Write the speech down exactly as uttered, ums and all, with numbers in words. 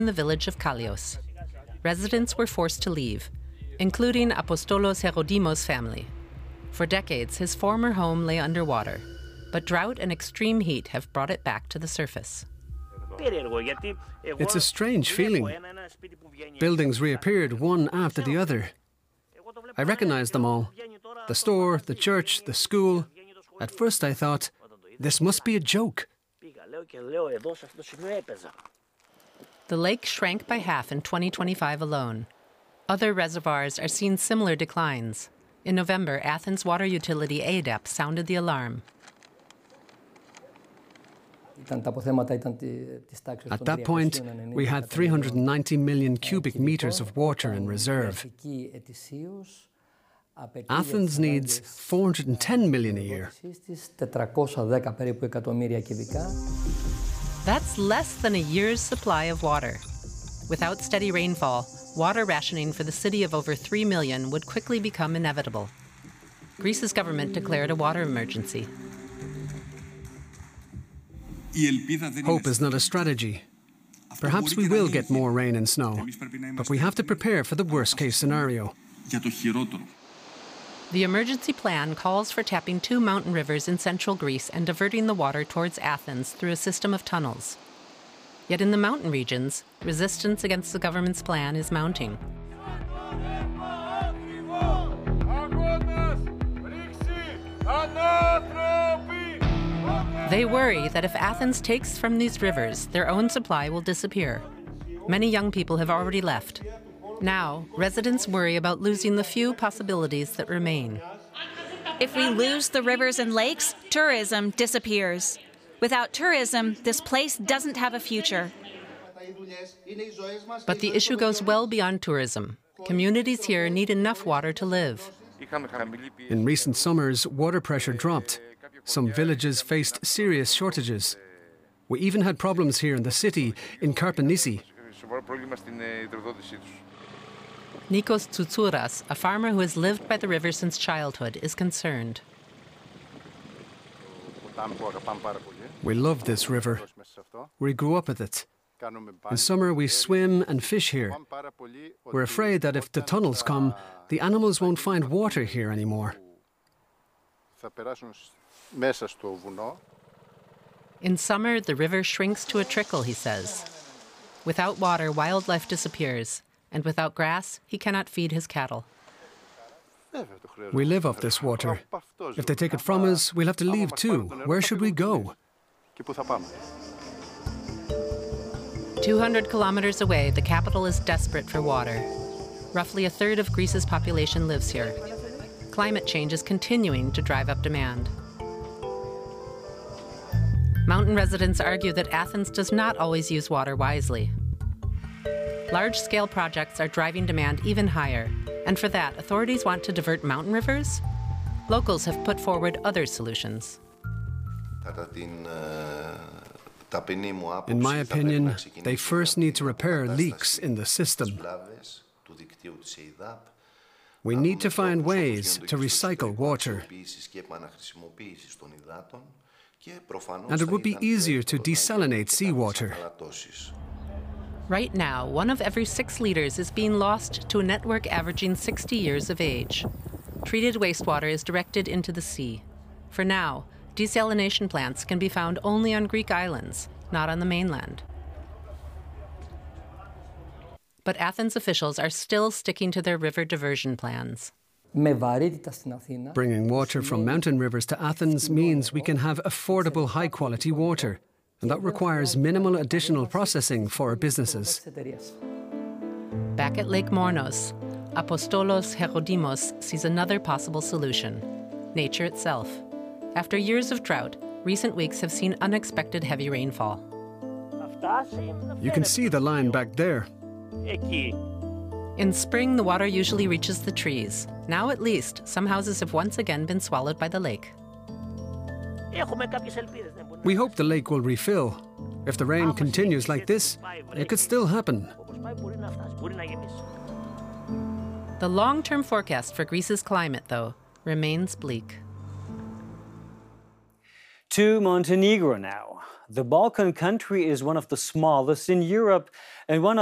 in the village of Kallios. Residents were forced to leave, including Apostolos Herodimos' family. For decades, his former home lay underwater, but drought and extreme heat have brought it back to the surface. It's a strange feeling. Buildings reappeared one after the other. I recognized them all. The store, the church, the school. At first I thought, this must be a joke. The lake shrank by half in twenty twenty-five alone. Other reservoirs are seeing similar declines. In November, Athens water utility A D E P sounded the alarm. At that point, we had three hundred ninety million cubic meters of water in reserve. Athens needs four hundred ten million a year. That's less than a year's supply of water. Without steady rainfall, water rationing for the city of over three million would quickly become inevitable. Greece's government declared a water emergency. Hope is not a strategy. Perhaps we will get more rain and snow, but we have to prepare for the worst-case scenario. The emergency plan calls for tapping two mountain rivers in central Greece and diverting the water towards Athens through a system of tunnels. Yet in the mountain regions, resistance against the government's plan is mounting. They worry that if Athens takes from these rivers, their own supply will disappear. Many young people have already left. Now, residents worry about losing the few possibilities that remain. If we lose the rivers and lakes, tourism disappears. Without tourism, this place doesn't have a future. But the issue goes well beyond tourism. Communities here need enough water to live. In recent summers, water pressure dropped. Some villages faced serious shortages. We even had problems here in the city, in Karpenisi. Nikos Tsoutouras, a farmer who has lived by the river since childhood, is concerned. We love this river. We grew up with it. In summer, we swim and fish here. We're afraid that if the tunnels come, the animals won't find water here anymore. In summer, the river shrinks to a trickle, he says. Without water, wildlife disappears. And without grass, he cannot feed his cattle. We live off this water. If they take it from us, we'll have to leave too. Where should we go? two hundred kilometers away, the capital is desperate for water. Roughly a third of Greece's population lives here. Climate change is continuing to drive up demand. Mountain residents argue that Athens does not always use water wisely. Large-scale projects are driving demand even higher, and for that, authorities want to divert mountain rivers? Locals have put forward other solutions. In my opinion, they first need to repair leaks in the system. We need to find ways to recycle water. And it would be easier to desalinate seawater. Right now, one of every six liters is being lost to a network averaging sixty years of age. Treated wastewater is directed into the sea. For now, desalination plants can be found only on Greek islands, not on the mainland. But Athens officials are still sticking to their river diversion plans. Bringing water from mountain rivers to Athens means we can have affordable, high-quality water. And that requires minimal additional processing for our businesses. Back at Lake Mornos, Apostolos Herodimos sees another possible solution: nature itself. After years of drought, recent weeks have seen unexpected heavy rainfall. You can see the line back there. In spring, the water usually reaches the trees. Now, at least, some houses have once again been swallowed by the lake. We hope the lake will refill. If the rain continues like this, it could still happen. The long-term forecast for Greece's climate, though, remains bleak. To Montenegro now. The Balkan country is one of the smallest in Europe and one